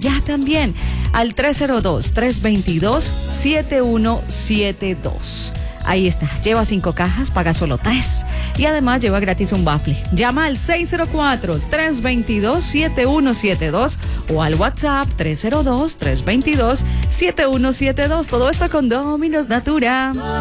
ya también al 302-322-7172. Ahí está, lleva 5 cajas, paga solo 3 y además lleva gratis un bafle. Llama al 604-322-7172 o al WhatsApp 302-322-7172. Todo esto con Domino's Natura.